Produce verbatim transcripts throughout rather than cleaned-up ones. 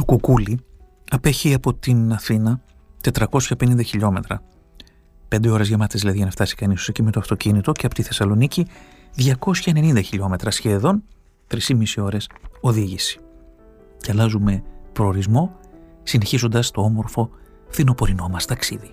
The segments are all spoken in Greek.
Το Κουκούλι απέχει από την Αθήνα τετρακόσια πενήντα χιλιόμετρα. Πέντε ώρες γεμάτες δηλαδή για να φτάσει κανείς εκεί με το αυτοκίνητο, και από τη Θεσσαλονίκη διακόσια ενενήντα χιλιόμετρα, σχεδόν τρεις και μισή ώρες οδήγηση. Και αλλάζουμε προορισμό συνεχίζοντας το όμορφο φθινοπορεινό μας ταξίδι.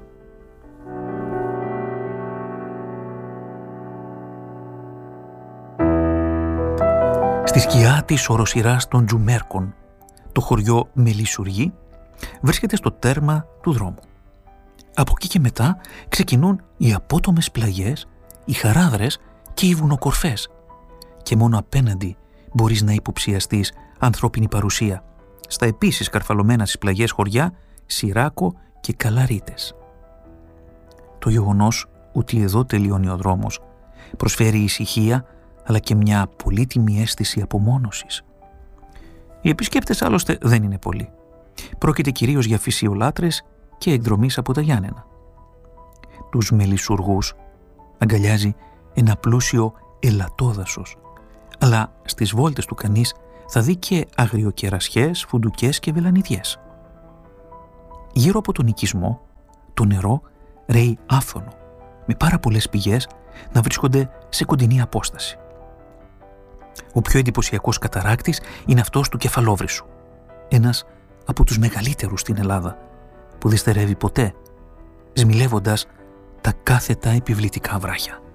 Στη σκιά της οροσειράς των Τζουμέρκων, το χωριό Μελισσουργή βρίσκεται στο τέρμα του δρόμου. Από εκεί και μετά ξεκινούν οι απότομες πλαγιές, οι χαράδρες και οι βουνοκορφές, και μόνο απέναντι μπορείς να υποψιαστείς ανθρώπινη παρουσία στα επίσης καρφαλωμένα στις πλαγιές χωριά Σιράκο και Καλαρίτες. Το γεγονός ότι εδώ τελειώνει ο δρόμος προσφέρει ησυχία, αλλά και μια πολύτιμη αίσθηση απομόνωσης. Οι επισκέπτες άλλωστε δεν είναι πολλοί. Πρόκειται κυρίως για φυσιολάτρες και εκδρομείς από τα Γιάννενα. Τους Μελισσουργούς αγκαλιάζει ένα πλούσιο ελατόδασος, αλλά στις βόλτες του κανείς θα δει και αγριοκερασιές, φουντουκές και βελανιδιές. Γύρω από τον οικισμό, το νερό ρέει άφθονο, με πάρα πολλές πηγές να βρίσκονται σε κοντινή απόσταση. Ο πιο εντυπωσιακός καταράκτης είναι αυτός του Κεφαλόβρυσσου, ένας από τους μεγαλύτερους στην Ελλάδα, που δεν στερεύει ποτέ, σμιλεύοντας τα κάθετα επιβλητικά βράχια.